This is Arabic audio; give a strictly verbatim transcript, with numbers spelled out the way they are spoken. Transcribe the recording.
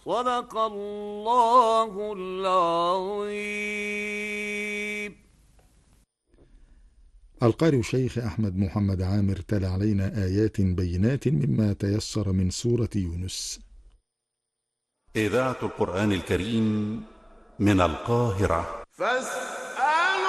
صدق الله العظيم. القارئ الشيخ أحمد محمد عامر تلا علينا آيات بينات مما تيسر من سورة يونس. إذاعة القرآن الكريم من القاهرة.